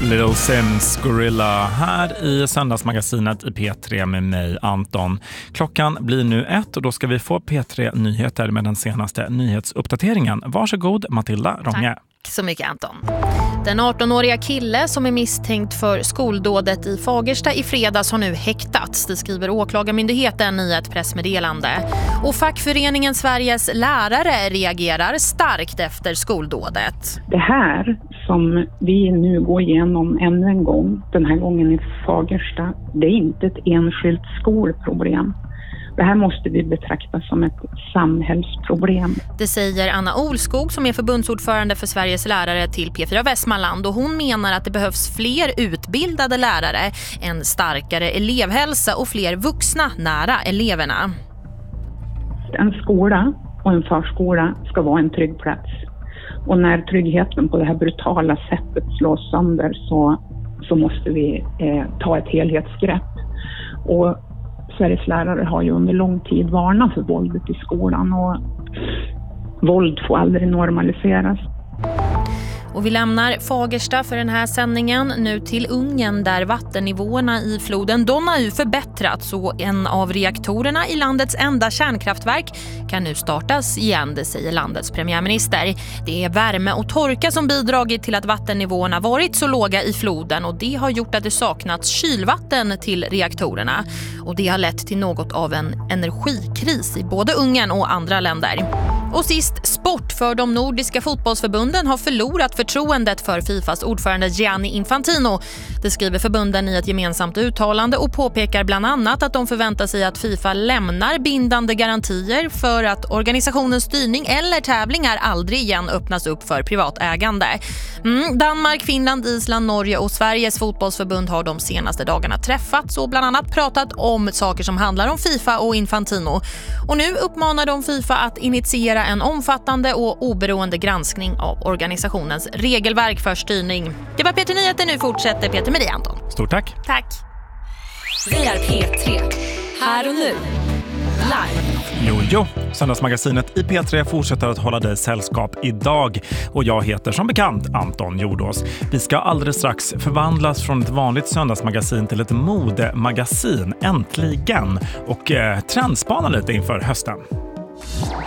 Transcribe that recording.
Little Sims Gorilla här i söndagsmagasinet i P3 med mig, Anton. Klockan blir nu 1 och då ska vi få P3 Nyheter med den senaste nyhetsuppdateringen. Varsågod, Matilda Ronge. Tack så mycket, Anton. Den 18-åriga kille som är misstänkt för skoldådet i Fagersta i fredags har nu häktats. Det skriver åklagarmyndigheten i ett pressmeddelande. Och fackföreningen Sveriges lärare reagerar starkt efter skoldådet. Det här som vi nu går igenom ännu en gång, den här gången i Fagersta, det är inte ett enskilt skolproblem. Det här måste vi betrakta som ett samhällsproblem. Det säger Anna Olskog som är förbundsordförande för Sveriges lärare till P4 Västmanland, och hon menar att det behövs fler utbildade lärare, en starkare elevhälsa och fler vuxna nära eleverna. En skola och en förskola ska vara en trygg plats. Och när tryggheten på det här brutala sättet slås sönder så måste vi ta ett helhetsgrepp. Och Sveriges lärare har ju under lång tid varnat för våldet i skolan, och våld får aldrig normaliseras. Och vi lämnar Fagersta för den här sändningen nu till Ungern, där vattennivåerna i floden Donau förbättrats och en av reaktorerna i landets enda kärnkraftverk kan nu startas igen, det säger landets premiärminister. Det är värme och torka som bidragit till att vattennivåerna varit så låga i floden, och det har gjort att det saknats kylvatten till reaktorerna. Och det har lett till något av en energikris i både Ungern och andra länder. Och sist, sport, för de nordiska fotbollsförbunden har förlorat förtroendet för Fifas ordförande Gianni Infantino. Det skriver förbunden i ett gemensamt uttalande och påpekar bland annat att de förväntar sig att Fifa lämnar bindande garantier för att organisationens styrning eller tävlingar aldrig igen öppnas upp för privat ägande. Danmark, Finland, Island, Norge och Sveriges fotbollsförbund har de senaste dagarna träffats och bland annat pratat om saker som handlar om Fifa och Infantino. Och nu uppmanar de Fifa att initiera en omfattande och oberoende granskning av organisationens regelverk för styrning. Det var P3 Nyheter, nu fortsätter Peter med dig, Anton. Stort tack. Tack. Vi är P3. Här och nu. Live. Jo, söndagsmagasinet i P3 fortsätter att hålla dig sällskap idag. Och jag heter som bekant Anton Jordås. Vi ska alldeles strax förvandlas från ett vanligt söndagsmagasin till ett modemagasin, äntligen. Och trendspana lite inför hösten.